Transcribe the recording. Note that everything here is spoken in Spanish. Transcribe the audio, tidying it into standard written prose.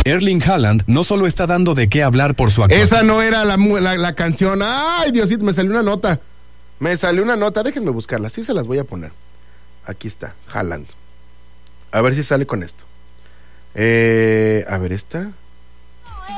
Erling Haaland no solo está dando de qué hablar por su actuación. Esa no era la canción. Ay, Diosito, me salió una nota. Déjenme buscarla, sí se las voy a poner. Aquí está, Haaland. A ver si sale con esto. A ver, esta.